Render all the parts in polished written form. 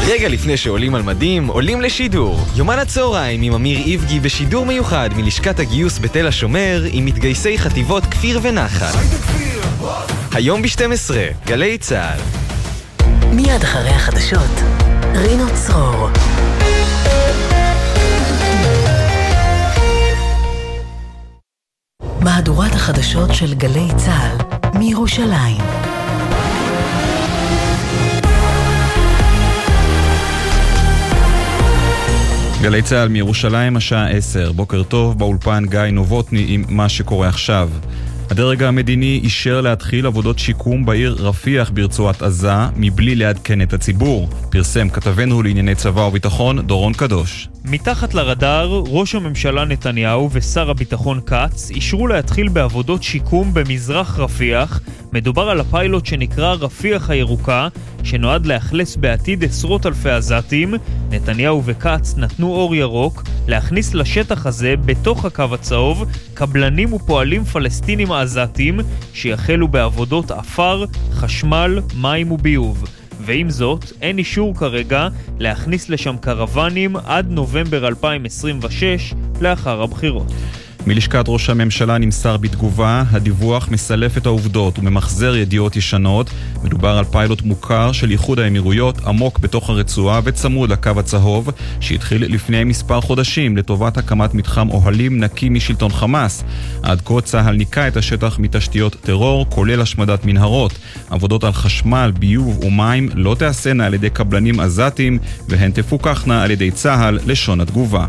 רגע לפני שעולים על מדים, עולים לשידור. יומן הצהריים עם אמיר איבגי בשידור מיוחד מלשכת הגיוס בתל השומר עם מתגייסי חטיבות כפיר ונחל. היום ב-12, גלי צהל. מיד אחרי החדשות, רינו צרור. מהדורת החדשות של גלי צהל מירושלים. גלי צהל מירושלים, השעה 10. בוקר טוב, באולפן גיא נובוטני עם מה שקורה עכשיו. הדרג המדיני אישר להתחיל עבודות שיקום בעיר רפיח ברצועת עזה מבלי לעדכן את הציבור. פרסם כתבנו לענייני צבא וביטחון דורון קדוש. מתחת לרדאר, ראש הממשלה נתניהו ושר הביטחון קץ אישרו להתחיל בעבודות שיקום במזרח רפיח. מדובר על הפיילוט שנקרא רפיח הירוקה, שנועד להכלס בעתיד עשרות אלפי עזתים. נתניהו וקץ נתנו אור ירוק להכניס לשטח הזה בתוך הקו הצהוב קבלנים ופועלים פלסטינים עזתים שיחלו בעבודות אפר, חשמל, מים וביוב. ועם זאת, אין אישור כרגע להכניס לשם קרוונים עד נובמבר 2026 לאחר הבחירות. מלשכת ראש הממשלה נמסר בתגובה, הדיווח מסלף את העובדות וממחזר ידיעות ישנות. מדובר על פיילוט מוכר של איחוד האמירויות עמוק בתוך הרצועה וצמוד לקו הצהוב, שהתחיל לפני מספר חודשים לטובת הקמת מתחם אוהלים נקי משלטון חמאס. עד כה צהל ניקה את השטח מתשתיות טרור, כולל השמדת מנהרות. עבודות על חשמל, ביוב ומים לא תעשנה על ידי קבלנים עזתים, והן תפוקחנה על ידי צהל, לשון התגובה.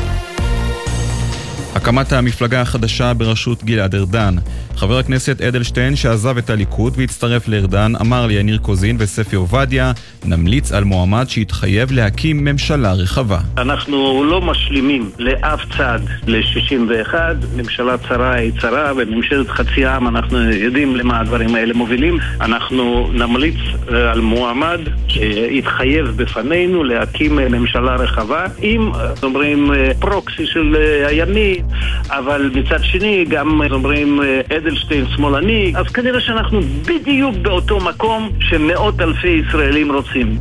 הקמת המפלגה החדשה בראשות גלעד ארדן. חבר הכנסת אדלשטיין שעזב את הליכוד והצטרף לארדן אמר ליניר קוזין וספי עובדיה, נמליץ על מועמד שהתחייב להקים ממשלה רחבה. אנחנו לא משלימים לאף צד ל-61, ממשלה צרה היא צרה, וממשלת חצי העם אנחנו יודעים למה הדברים האלה מובילים. אנחנו נמליץ על מועמד שהתחייב בפנינו להקים ממשלה רחבה, עם אומרים פרוקסי של הימין, אבל מצד שני גם אומרים אדלשטיין שמאלני, אז כנראה שאנחנו בדיוק באותו מקום שמאות אלפי ישראלים רוצים.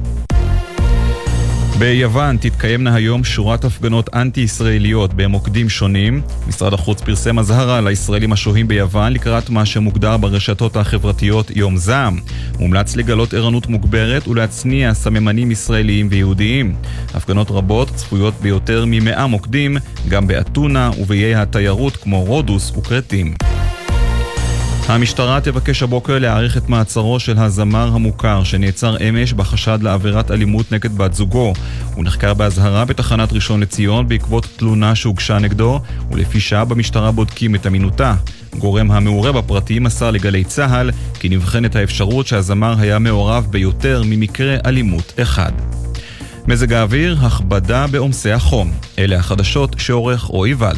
ביוון תתקיימנה היום שורת הפגנות אנטי-ישראליות במוקדים שונים. משרד החוץ פרסם הזהרה לישראלים השוהים ביוון לקראת מה שמוגדר ברשתות החברתיות יום זעם. מומלץ לגלות ערנות מוגברת ולהצניע סממנים ישראליים ויהודיים. הפגנות רבות צפויות ביותר מ100 מוקדים, גם באתונה ובאיי התיירות כמו רודוס וקרטים. המשטרה תבקש הבוקר להאריך את מעצרו של הזמר המוכר שנעצר אמש בחשד לעבירת אלימות נגד בת זוגו. הוא נחקר בהזהרה בתחנת ראשון לציון בעקבות תלונה שהוגשה נגדו, ולפי שעה במשטרה בודקים את אמינותה. גורם המעורה בפרטים מסר לגלי צהל כי נבחנת האפשרות שהזמר היה מעורב ביותר ממקרה אלימות אחד. מזג האוויר, הכבדה בעומסי החום. אלה החדשות שעורך רועי ולד.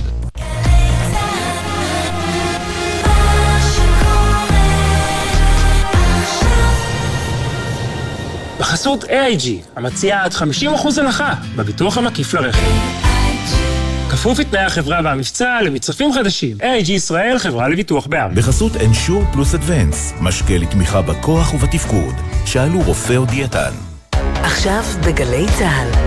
בחסות AIG, המציעה עד 50% הנחה בביטוח המקיף לרכב. כפוף לתנאי החברה והמבצע למצרפים חדשים. AIG ישראל, חברה לביטוח בע"מ. בחסות אנשור פלוס אדוונס, משקה לתמיכה בכוח ובתפקוד. שאלו רופא או דיאטן. עכשיו בגלי צהל.